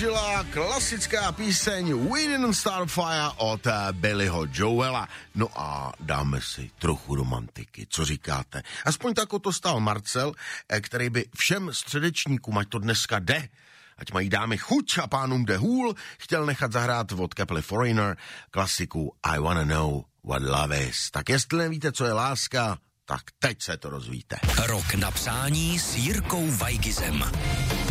soutěžila klasická píseň We Didn't Start Fire od Billyho Joela. No a dáme si trochu romantiky, co říkáte? Aspoň tak to stál Marcel, který by všem středečníkům, ať to dneska jde, ať mají dámy chuť a pánům jde hůl, chtěl nechat zahrát od kapely Foreigner klasiku I Wanna Know What Love Is. Tak jestli nevíte, co je láska, tak teď se to rozvíte. Rok na přání s Jirkou Weigizem.